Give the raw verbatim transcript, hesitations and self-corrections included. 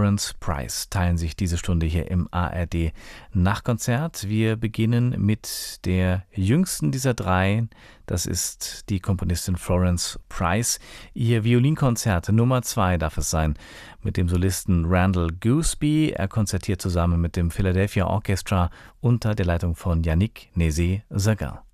Florence Price teilen sich diese Stunde hier im A R D Nachtkonzert. Wir beginnen mit der jüngsten dieser drei. Das ist die Komponistin Florence Price. Ihr Violinkonzert Nummer zwei darf es sein mit dem Solisten Randall Gooseby. Er konzertiert zusammen mit dem Philadelphia Orchestra unter der Leitung von Yannick Nézet-Séguin.